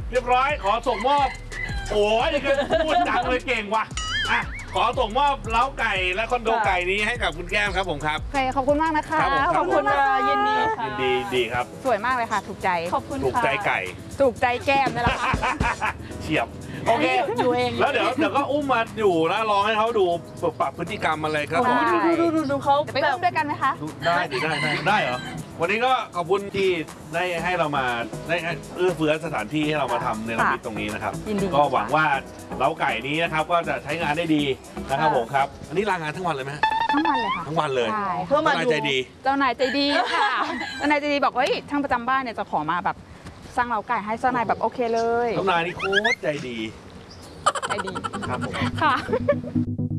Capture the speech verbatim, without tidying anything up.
เรียบร้อยขอส่งมอบโอ้ยนี่ก็พูดดังเลยเก่งว่ะอ่ะขอส่งมอบเล้าไก่และคอนโดไก่นี้ให้กับคุณแก้มครับผมครับโอเคขอบคุณมากนะคะขอบคุณยินดีค่ะยินดีดีครับสวยมากเลยค่ะถูกใจขอบคุณถูกใจไก่ถูกใจแก้มนี่แหละค่ะเฉียบโอเคอยู่เองแล้วเดี๋ยวเดี๋ยวก็อุ้มมาอยู่แล้วลองให้เขาดูปรับพฤติกรรมอะไรก็ขอดูดูดูดูเขาจะไปอุ้มด้วยกันไหมคะได้ดิได้ได้ได้เหรอวันนี้ก็ขอบคุณที่ได้ให้เรามาได้เอื้อเฟื้อสถานที่ให้เรามาทำเนรมิตตรงนี้นะครับก็หวังว่าเล้าไก่นี้นะครับก็จะใช้งานได้ดีนะครับผมครับอันนี้ลางานทั้งวันเลยไหมทั้งวันเลยค่ะทั้งวันเลยเพื่อมาใจดีเจ้านายใจดีค่ะเจ้านายใจดีบอกว่าช่างประจำบ้านเนี่ยจะขอมาแบบสร้างเล้าไก่ให้เจ้านายแบบโอเคเลยเจ้านายนี่โคตรใจดีใจดีครับผมค่ะ